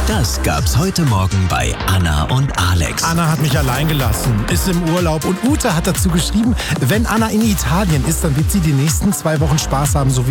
Das gab's heute Morgen bei Anna und Alex. Anna hat mich allein gelassen, ist im Urlaub und Ute hat dazu geschrieben, wenn Anna in Italien ist, dann wird sie die nächsten 2 Wochen Spaß haben, so